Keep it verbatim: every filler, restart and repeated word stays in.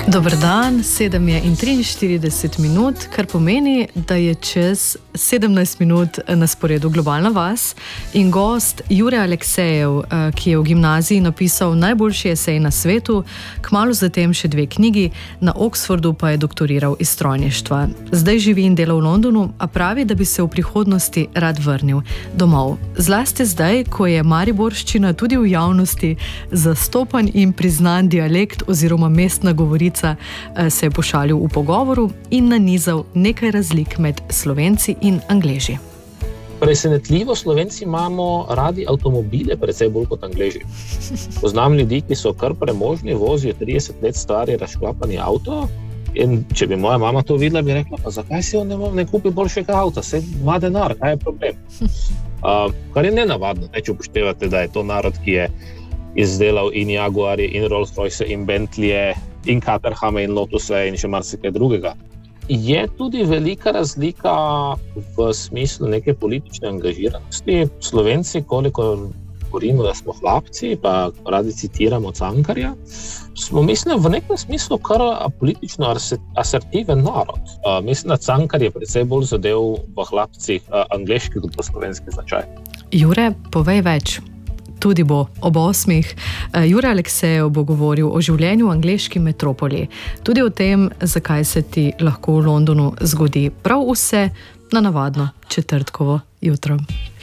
Dober dan, sedem je in triinštirideset minut, kar pomeni, da je čez sedemnajst minut na sporedu Globalna vas in gost Jure Aleksejev, ki je v gimnaziji napisal najboljši esej na svetu, kmalu zatem še dve knjigi, na Oxfordu pa je doktoriral iz strojništva. Zdaj živi in dela v Londonu, a pravi, da bi se v prihodnosti rad vrnil domov. Zlasti zdaj, ko je mariborščina tudi v javnosti zastopan in priznan dialekt oziroma mestna govorica, se je pošalil v pogovoru in nanizal nekaj razlik med Slovenci in Angleži. Presenetljivo, Slovenci imamo radi avtomobile precej bolj kot Angleži. Poznam ljudi, ki so kar premožni, vozijo trideset let stari razšklapani avto in če bi moja mama to videla, bi rekla, pa zakaj si on ne, ne kupi boljšega avta, saj ima denar, kaj je problem? Uh, kar je nenavadno, ne, če upoštevate, da je to narod, ki je izdelal in Jaguarje, in Rolls-Royce, in Bentleyje, in Caterhame, in Lotuse, in še marsikaj drugega. Je tudi velika razlika v smislu neke politične angažiranosti. Slovenci, koliko govorimo, da smo hlapci, pa radi citiramo Cankarja, smo, mislim, v nekem smislu kar politično asertiven narod. Uh, mislim, da Cankar je precej bolj zadev v hlapcih uh, angleški kot v slovenski značaj. Jure, povej več. Tudi bo ob osmih. Jure Aleksejev bo govoril o življenju v angleški metropoli. Tudi o tem, zakaj se ti lahko v Londonu zgodi prav vse na navadno četrtkovo jutro.